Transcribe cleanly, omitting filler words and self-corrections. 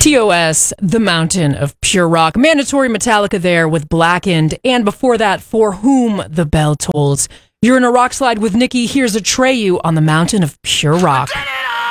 TOS, The Mountain of Pure Rock. Mandatory Metallica there with Blackened. And before that, For Whom the Bell Tolls. You're in a rock slide with Nikki. Here's Atreyu on The Mountain of Pure Rock.